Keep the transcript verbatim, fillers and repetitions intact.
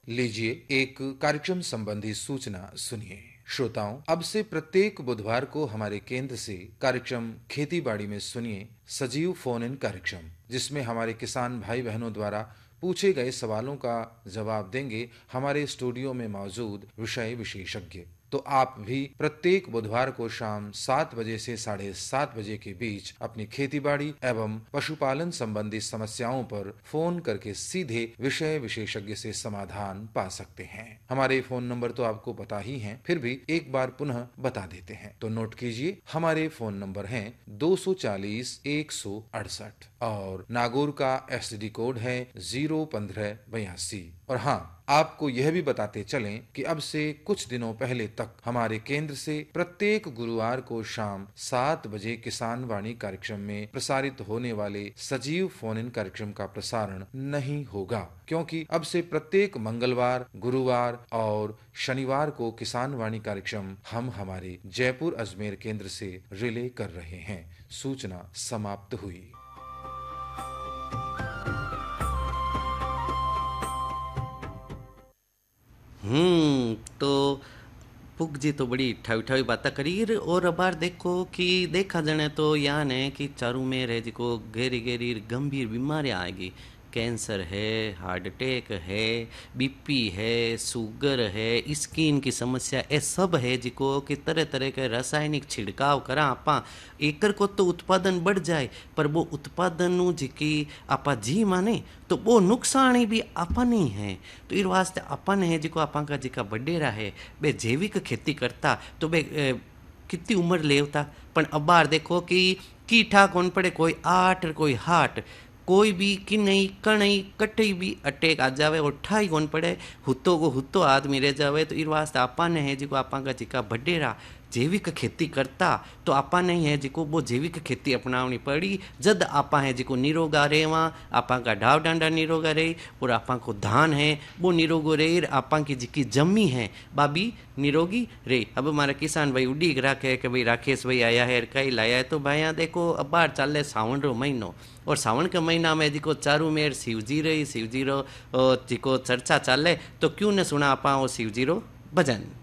लीजिए एक कार्यक्रम संबंधी सूचना सुनिए। श्रोताओं, अब से प्रत्येक बुधवार को हमारे केंद्र से कार्यक्रम खेती बाड़ी में सुनिए सजीव फोन इन कार्यक्रम, जिसमें हमारे किसान भाई बहनों द्वारा पूछे गए सवालों का जवाब देंगे हमारे स्टूडियो में मौजूद विषय विशेषज्ञ। तो आप भी प्रत्येक बुधवार को शाम सात बजे से साढ़े सात बजे के बीच अपनी खेतीबाड़ी एवं पशुपालन संबंधी समस्याओं पर फोन करके सीधे विषय विशेषज्ञ से समाधान पा सकते हैं। हमारे फोन नंबर तो आपको पता ही हैं, फिर भी एक बार पुनः बता देते हैं। तो नोट कीजिए, हमारे फोन नंबर हैं दो सौ चालीस एक सौ अड़सठ और नागौर का एस टी डी कोड है जीरो पंद्रह बयासी। और हाँ, आपको यह भी बताते चलें कि अब से कुछ दिनों पहले तक हमारे केंद्र से प्रत्येक गुरुवार को शाम सात बजे किसान वाणी कार्यक्रम में प्रसारित होने वाले सजीव फोन इन कार्यक्रम का प्रसारण नहीं होगा, क्योंकि अब से प्रत्येक मंगलवार, गुरुवार और शनिवार को किसान वाणी कार्यक्रम हम हमारे जयपुर अजमेर केंद्र से रिले कर रहे हैं। सूचना समाप्त हुई। हम्म तो पुग जी तो बड़ी ठावी ठावी बातें करी। और अबार देखो कि देखा जाने तो यहाँ ने कि चारू में रह जिको गहरी गहरी गंभीर बीमारियाँ आएगी। कैंसर है, हार्ट अटैक है, बीपी है, शुगर है, स्किन की समस्या, ये सब है जिको कि तरह तरह के रासायनिक छिड़काव करा आपा एकर को तो उत्पादन बढ़ जाए, पर वो उत्पादन जिकी आपा जी माने तो वो नुकसान ही भी अपन ही है। तो इस वास्ते अपन है जिको आपा का जिका बडेरा है बे जैविक खेती करता तो बे कितनी उम्र लेवता। पण अबार देखो कि कीठा कौन पड़े, कोई आठ कोई हाट, कोई भी कि नहीं कणई कटई भी अटैक आ जावे और ठाई कौन पड़े, हुतो को हुतो आदमी रह जावे। तो इस वास्ते आपा ने है जिको आपा का जिका बडेरा जैविक खेती करता तो आपा नहीं है जिको वो जैविक खेती अपनावनी पड़ी। जद आपा है जिको निरोगा रेवा, आपा का ढाव डांडा निरोगा रहे और आपा को धान है वो निरोगो रहे, आपा की जिकी जमी है बाबी निरोगी रे। अब हमारा किसान भाई उड़ीक राखे कि भाई राकेश भाई आया है कई लाया है। तो भाई यहाँ देखो अब बार चले सावन रो महीनो, और सावन के महीना में जिको चारू मेर शिवजी रही, शिवजी रो जिको चर्चा चले, तो क्यों न सुना आपा वो शिवजी रो भजन।